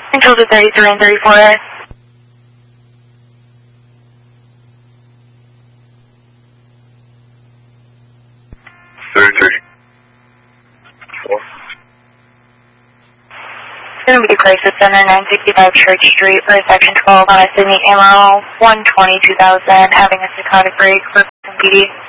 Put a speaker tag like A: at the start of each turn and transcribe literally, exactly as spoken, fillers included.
A: Control to thirty-three and thirty-four.
B: thirty-three. Four.
A: It's going to be the Crisis Center, nine sixty-five Church Street for Section twelve on a Sydney Emerald one twenty two thousand, having a psychotic break for P D.